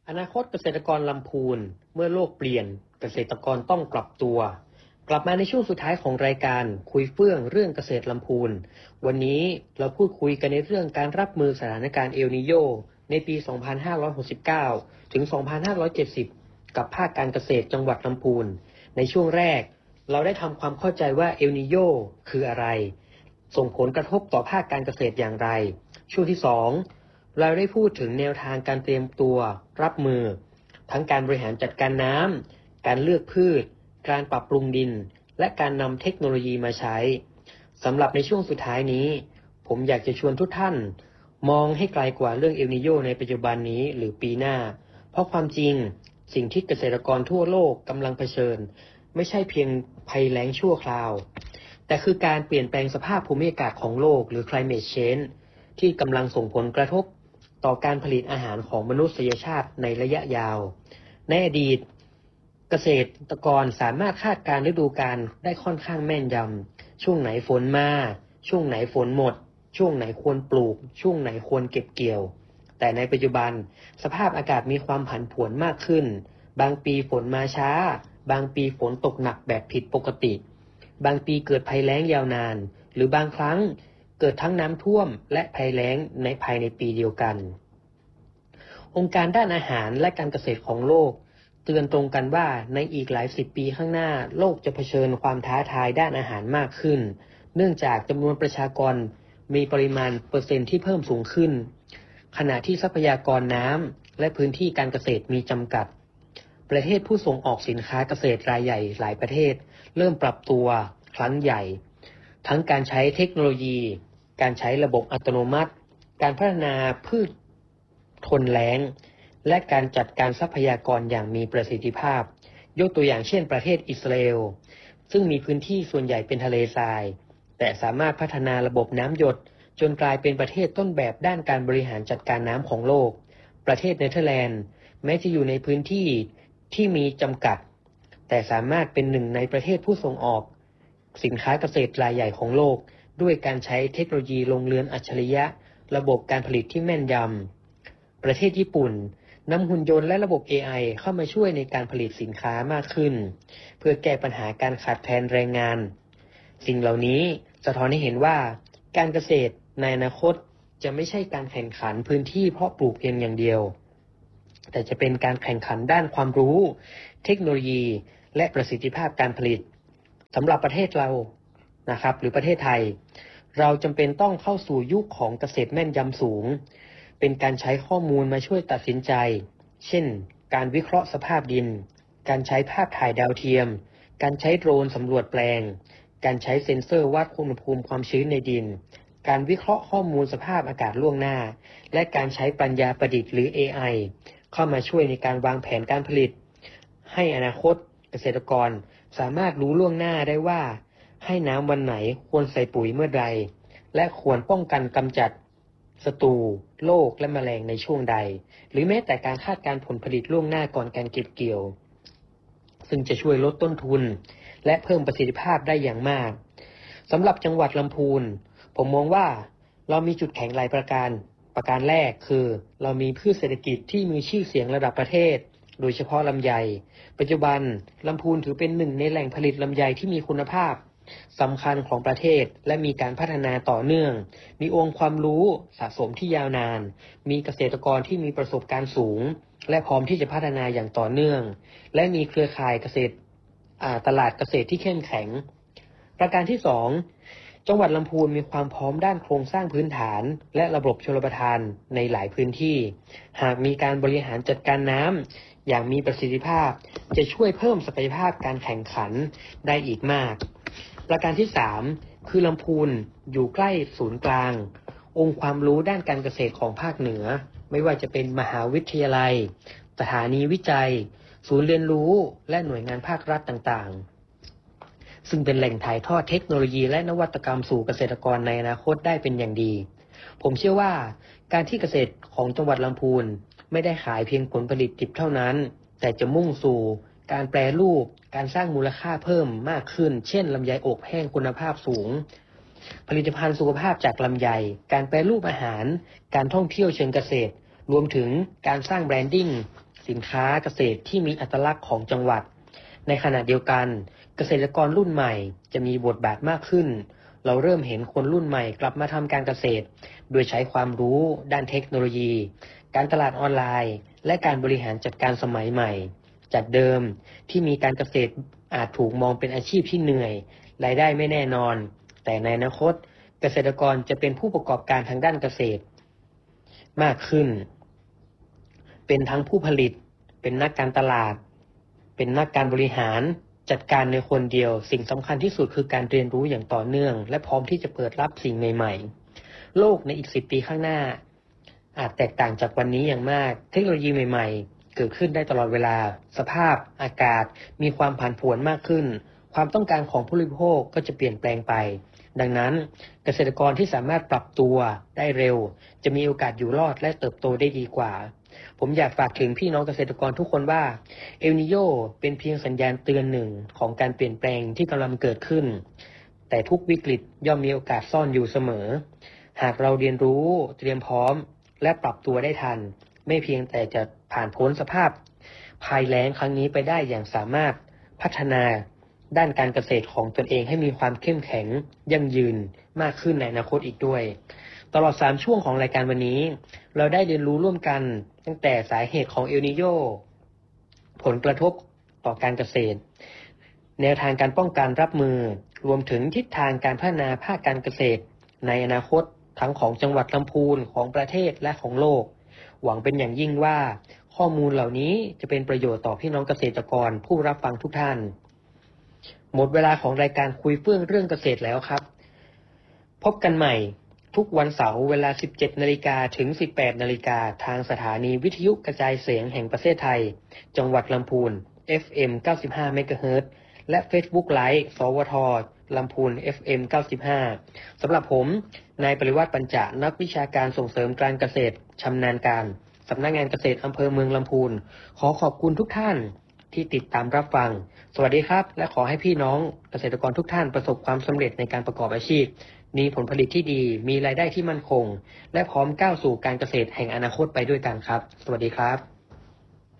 อนาคตเกษตรกรลำพูนเมื่อโลกเปลี่ยนเกษตรกรต้องปรับตัวกลับมาในช่วงสุดท้ายของรายการคุยเฟื่องเรื่องเกษตรลำพูนวันนี้เราพูดคุยกันในเรื่องการรับมือสถานการณ์เอลนีโญในปี 2569 ถึง 2570 กับภาคการเกษตรจังหวัดลำพูนในช่วงแรกเราได้ทำความเข้าใจว่าเอลนีโญคืออะไรส่งผลกระทบต่อภาคการเกษตรอย่างไรช่วงที่2เราได้พูดถึงแนวทางการเตรียมตัวรับมือทั้งการบริหารจัดการน้ำการเลือกพืชการปรับปรุงดินและการนำเทคโนโลยีมาใช้สำหรับในช่วงสุดท้ายนี้ผมอยากจะชวนทุกท่านมองให้ไกลกว่าเรื่องเอลนีโญในปัจจุบันนี้หรือปีหน้าเพราะความจริงสิ่งที่เกษตรกรทั่วโลกกำลังเผชิญไม่ใช่เพียงภัยแล้งชั่วคราวแต่คือการเปลี่ยนแปลงสภาพภูมิอากาศของโลกหรือ climate change ที่กำลังส่งผลกระทบต่อการผลิตอาหารของมนุษยชาติในระยะยาวในอดีตเกษตรกรสามารถคาดการณ์ฤดูกาลได้ค่อนข้างแม่นยำช่วงไหนฝนมาช่วงไหนฝนหมดช่วงไหนควรปลูกช่วงไหนควรเก็บเกี่ยวแต่ในปัจจุบันสภาพอากาศมีความผันผวนมากขึ้นบางปีฝนมาช้าบางปีฝนตกหนักแบบผิดปกติบางปีเกิดภัยแล้งยาวนานหรือบางครั้งเกิดทั้งน้ำท่วมและภัยแล้งในภายในปีเดียวกันองค์การด้านอาหารและการเกษตรของโลกเตือนตรงกันว่าในอีกหลายสิบปีข้างหน้าโลกจะเผชิญความท้าทายด้านอาหารมากขึ้นเนื่องจากจำนวนประชากรมีปริมาณเปอร์เซ็นต์ที่เพิ่มสูงขึ้นขณะที่ทรัพยากรน้ำและพื้นที่การเกษตรมีจำกัดประเทศผู้ส่งออกสินค้าเกษตรรายใหญ่หลายประเทศเริ่มปรับตัวครั้งใหญ่ทั้งการใช้เทคโนโลยีการใช้ระบบอัตโนมัติการพัฒนาพืชทนแล้งและการจัดการทรัพยากรอย่างมีประสิทธิภาพยกตัวอย่างเช่นประเทศอิสราเอลซึ่งมีพื้นที่ส่วนใหญ่เป็นทะเลทรายแต่สามารถพัฒนาระบบน้ำหยดจนกลายเป็นประเทศต้นแบบด้านการบริหารจัดการน้ำของโลกประเทศเนเธอร์แลนด์แม้จะอยู่ในพื้นที่ที่มีจำกัดแต่สามารถเป็นหนึ่งในประเทศผู้ส่งออกสินค้าเกษตรรายใหญ่ของโลกด้วยการใช้เทคโนโลยีโรงเรือนอัจฉริยะระบบการผลิตที่แม่นยำประเทศญี่ปุ่นนำหุ่นยนต์และระบบ AI เข้ามาช่วยในการผลิตสินค้ามากขึ้นเพื่อแก้ปัญหาการขาดแคลนแรงงานสิ่งเหล่านี้สะท้อนให้เห็นว่าการเกษตรในอนาคตจะไม่ใช่การแข่งขันพื้นที่เพาะปลูกเพียงอย่างเดียวแต่จะเป็นการแข่งขันด้านความรู้เทคโนโลยีและประสิทธิภาพการผลิตสำหรับประเทศเรานะครับหรือประเทศไทยเราจำเป็นต้องเข้าสู่ยุคของเกษตรแม่นยำสูงเป็นการใช้ข้อมูลมาช่วยตัดสินใจเช่นการวิเคราะห์สภาพดินการใช้ภาพถ่ายดาวเทียมการใช้โดรนสำรวจแปลงการใช้เซ็นเซอร์วัดอุณหภูมิความชื้นในดินการวิเคราะห์ข้อมูลสภาพอากาศล่วงหน้าและการใช้ปัญญาประดิษฐ์หรือ AI เข้ามาช่วยในการวางแผนการผลิตให้อนาคตเกษตรกรสามารถรู้ล่วงหน้าได้ว่าให้น้ำวันไหนควรใส่ปุ๋ยเมื่อใดและควรป้องกันกำจัดศัตรูโรคและแมลงในช่วงใดหรือแม้แต่การคาดการผลผลิตล่วงหน้าก่อนการเก็บเกี่ยวซึ่งจะช่วยลดต้นทุนและเพิ่มประสิทธิภาพได้อย่างมากสำหรับจังหวัดลำพูนผมมองว่าเรามีจุดแข็งหลายประการแรกคือเรามีพืชเศรษฐกิจที่มีชื่อเสียงระดับประเทศโดยเฉพาะลำไยปัจจุบันลำพูนถือเป็นหนึ่งในแหล่งผลิตลำไยที่มีคุณภาพสำคัญของประเทศและมีการพัฒนาต่อเนื่องมีองค์ความรู้สะสมที่ยาวนานมีเกษตรกรที่มีประสบการณ์สูงและพร้อมที่จะพัฒนาอย่างต่อเนื่องและมีเครือข่ายเกษตรตลาดเกษตรที่เข้มแข็งประการที่2จังหวัดลำพูนมีความพร้อมด้านโครงสร้างพื้นฐานและระบบชลประทานในหลายพื้นที่หากมีการบริหารจัดการน้ำอย่างมีประสิทธิภาพจะช่วยเพิ่มศักยภาพการแข่งขันได้อีกมากประการที่3คือลำพูนอยู่ใกล้ศูนย์กลางองค์ความรู้ด้านการเกษตรของภาคเหนือไม่ว่าจะเป็นมหาวิทยาลัยสถานีวิจัยศูนย์เรียนรู้และหน่วยงานภาครัฐต่างๆซึ่งเป็นแหล่งถ่ายทอดเทคโนโลยีและนวัตกรรมสู่เกษตรกรในอนาคตได้เป็นอย่างดีผมเชื่อว่าการที่เกษตรของจังหวัดลำพูนไม่ได้ขายเพียงผลผลิตดิบเท่านั้นแต่จะมุ่งสู่การแปรรูปการสร้างมูลค่าเพิ่มมากขึ้นเช่นลำไยอบแห้งคุณภาพสูงผลิตภัณฑ์สุขภาพจากลำไยการแปรรูปอาหารการท่องเที่ยวเชิงเกษตรรวมถึงการสร้างแบรนดิ้งสินค้าเกษตรที่มีอัตลักษณ์ของจังหวัดในขณะเดียวกันเกษตรกรรุ่นใหม่จะมีบทบาทมากขึ้นเราเริ่มเห็นคนรุ่นใหม่กลับมาทำการเกษตรโดยใช้ความรู้ด้านเทคโนโลยีการตลาดออนไลน์และการบริหารจัดการสมัยใหม่จากเดิมที่มีการเกษตรอาจถูกมองเป็นอาชีพที่เหนื่อยรายได้ไม่แน่นอนแต่ในอนาคตเกษตรกรจะเป็นผู้ประกอบการทางด้านเกษตรมากขึ้นเป็นทั้งผู้ผลิตเป็นนักการตลาดเป็นนักการบริหารจัดการในคนเดียวสิ่งสำคัญที่สุดคือการเรียนรู้อย่างต่อเนื่องและพร้อมที่จะเปิดรับสิ่งใหม่ๆโลกในอีก10 ปีข้างหน้าอาจแตกต่างจากวันนี้อย่างมากเทคโนโลยีใหม่ๆเกิดขึ้นได้ตลอดเวลาสภาพอากาศมีความผันผวนมากขึ้นความต้องการของผู้บริโภคก็จะเปลี่ยนแปลงไปดังนั้นเกษตรกรที่สามารถปรับตัวได้เร็วจะมีโอกาสอยู่รอดและเติบโตได้ดีกว่าผมอยากฝากถึงพี่น้องเกษตรกรทุกคนว่าเอลนิโญเป็นเพียงสัญญาณเตือนหนึ่งของการเปลี่ยนแปลงที่กำลังเกิดขึ้นแต่ทุกวิกฤตย่อมมีโอกาสซ่อนอยู่เสมอหากเราเรียนรู้เตรียมพร้อมและปรับตัวได้ทันไม่เพียงแต่จะผ่านพ้นสภาพภัยแล้งครั้งนี้ไปได้อย่างสามารถพัฒนาด้านการเกษตรของตนเองให้มีความเข้มแข็งยั่งยืนมากขึ้นในอนาคตอีกด้วยตลอด3 ช่วงของรายการวันนี้เราได้เรียนรู้ร่วมกันตั้งแต่สาเหตุของเอลนิโญผลกระทบต่อการเกษตรแนวทางการป้องกันรับมือรวมถึงทิศทางการพัฒนาภาคการเกษตรในอนาคตทั้งของจังหวัดลำพูนของประเทศและของโลกหวังเป็นอย่างยิ่งว่าข้อมูลเหล่านี้จะเป็นประโยชน์ต่อพี่น้องเกษตรกรผู้รับฟังทุกท่านหมดเวลาของรายการคุยเฟื่องเรื่องเกษตรแล้วครับพบกันใหม่ทุกวันเสาร์เวลา 17 นาฬิกาถึง 18 นาฬิกาทางสถานีวิทยุกระจายเสียงแห่งประเทศไทยจังหวัดลำพูน FM 95 เมกะเฮิรตซ์และ Facebook Live สวทลำพูน FM 95สำหรับผมนายปริวัติปัญจนักวิชาการส่งเสริมการเกษตรชำนาญการสำนักงานเกษตรอำเภอเมืองลำพูนขอขอบคุณทุกท่านที่ติดตามรับฟังสวัสดีครับและขอให้พี่น้องเกษตรกรทุกท่านประสบความสำเร็จในการประกอบอาชีพมีผลผลิตที่ดีมีรายได้ที่มั่นคงและพร้อมก้าวสู่การเกษตรแห่งอนาคตไปด้วยกันครับสวัสดีครับ